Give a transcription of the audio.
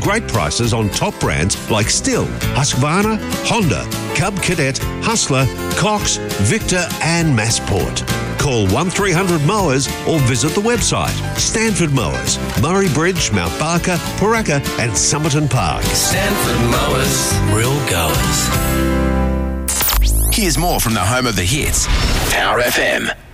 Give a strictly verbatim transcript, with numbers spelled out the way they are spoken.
great prices on top brands like Stihl, Husqvarna, Honda, Cub Cadet, Hustler, Cox, Victor and Massport. Call one three hundred Mowers or visit the website. Stanford Mowers, Murray Bridge, Mount Barker, Paraka and Somerton Park. Stanford Mowers, real goers. Here's more from the home of the hits, Power F M.